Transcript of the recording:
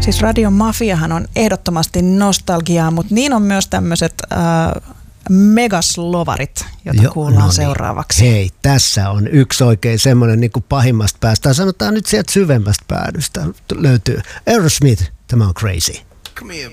Siis Radion Mafiahan on ehdottomasti nostalgiaa, mutta niin on myös tämmöiset megaslovarit, jota kuullaan seuraavaksi. Hei, tässä on yksi oikein semmoinen niin kuin pahimmasta päästä. Sanotaan nyt sieltä syvemmästä päädystä löytyy Aerosmith, tämä on Crazy. Come here,